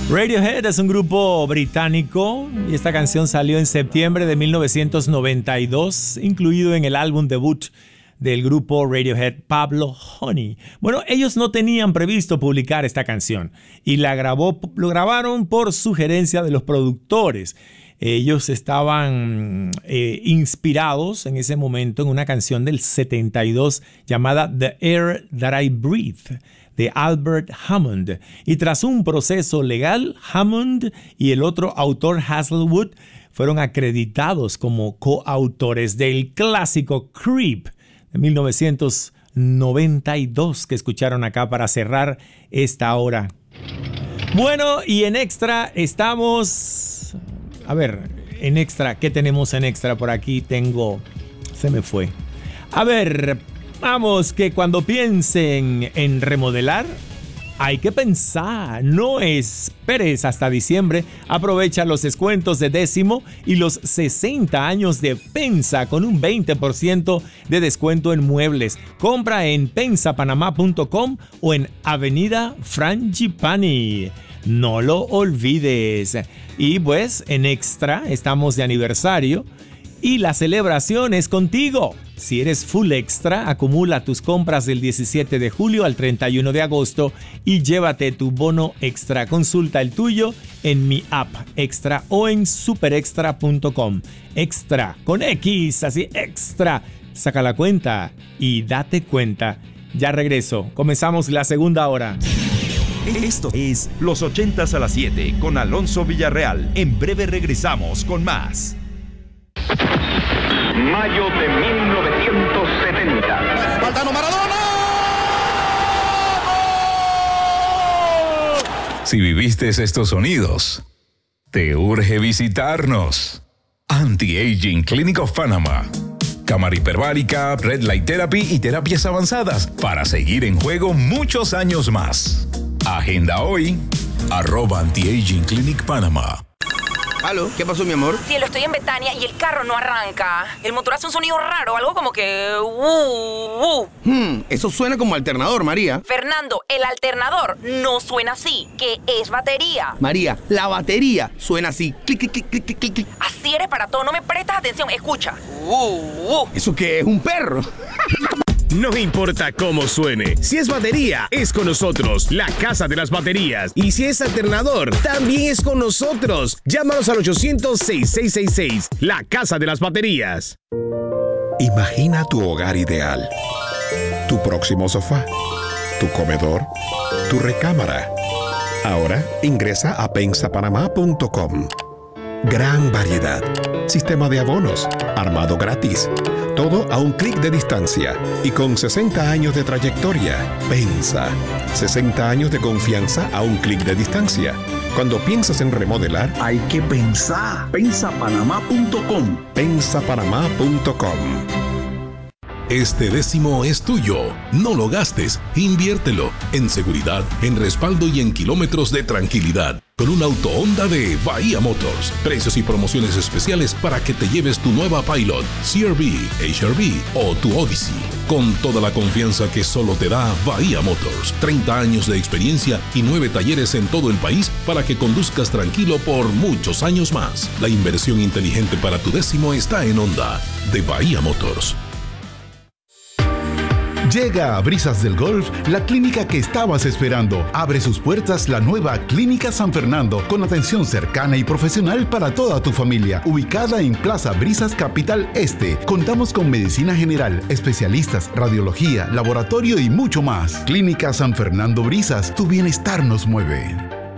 Radiohead es un grupo británico y esta canción salió en septiembre de 1992, incluido en el álbum debut del grupo Radiohead, Pablo Honey. Bueno, ellos no tenían previsto publicar esta canción y lo grabaron por sugerencia de los productores. Ellos estaban inspirados en ese momento en una canción del 72 llamada The Air That I Breathe, de Albert Hammond. Y tras un proceso legal, Hammond y el otro autor Hazlewood fueron acreditados como coautores del clásico Creep de 1992 que escucharon acá para cerrar esta hora. Bueno, y en extra estamos... A ver, en extra, ¿qué tenemos en extra? Por aquí se me fue. A ver, vamos, que cuando piensen en remodelar, hay que pensar. No esperes hasta diciembre. Aprovecha los descuentos de décimo y los 60 años de Pensa con un 20% de descuento en muebles. Compra en pensapanamá.com o en Avenida Frangipani. No lo olvides. Y pues en extra estamos de aniversario y la celebración es contigo. Si eres full extra, acumula tus compras del 17 de julio al 31 de agosto y llévate tu bono extra. Consulta el tuyo en mi app extra o en superextra.com. Extra con X, así extra. Saca la cuenta y date cuenta. Ya regreso. Comenzamos la segunda hora. Esto es Los 80s a las 7 con Alonso Villarreal. En breve regresamos con más. Mayo de 1970. ¡Faltano Maradona! Si viviste estos sonidos, te urge visitarnos. Anti-Aging Clinic of Panama. Cámara hiperbárica, Red Light Therapy y terapias avanzadas para seguir en juego muchos años más. Agenda hoy, @Anti-Aging Clinic Panama. ¿Aló? ¿Qué pasó, mi amor? Cielo, estoy en Betania y el carro no arranca. El motor hace un sonido raro, algo como que... Eso suena como alternador, María. Fernando, el alternador no suena así, que es batería. María, la batería suena así. Clic, clic, clic, clic, clic, clic. Así eres para todo, no me prestas atención, escucha. ¿Eso qué es? ¿Un perro? No importa cómo suene, si es batería, es con nosotros, la Casa de las Baterías. Y si es alternador, también es con nosotros. Llámanos al 800-6666, la Casa de las Baterías. Imagina tu hogar ideal. Tu próximo sofá, tu comedor, tu recámara. Ahora ingresa a pensapanamá.com. Gran variedad. Sistema de abonos. Armado gratis. Todo a un clic de distancia. Y con 60 años de trayectoria. Pensa. 60 años de confianza a un clic de distancia. Cuando piensas en remodelar, hay que pensar. Pensapanamá.com. Pensapanamá.com. Este décimo es tuyo. No lo gastes, inviértelo en seguridad, en respaldo y en kilómetros de tranquilidad. Con un auto Honda de Bahía Motors. Precios y promociones especiales para que te lleves tu nueva Pilot, CR-V, HR-V o tu Odyssey. Con toda la confianza que solo te da Bahía Motors. 30 años de experiencia y 9 talleres en todo el país para que conduzcas tranquilo por muchos años más. La inversión inteligente para tu décimo está en Honda, de Bahía Motors. Llega a Brisas del Golf, la clínica que estabas esperando. Abre sus puertas la nueva Clínica San Fernando, con atención cercana y profesional para toda tu familia. Ubicada en Plaza Brisas, Capital Este. Contamos con medicina general, especialistas, radiología, laboratorio y mucho más. Clínica San Fernando Brisas, tu bienestar nos mueve.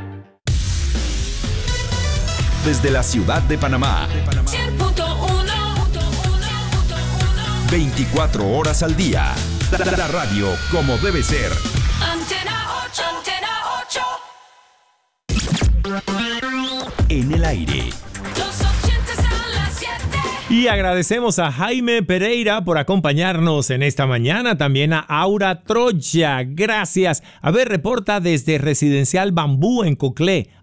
Desde la ciudad de Panamá. 24 horas al día. La radio como debe ser. Antena 8, Antena 8. En el aire. Los 80s a las 7. Y agradecemos a Jaime Pereira por acompañarnos en esta mañana. También a Aura Troya. Gracias. A ver, reporta desde Residencial Bambú en Coclé.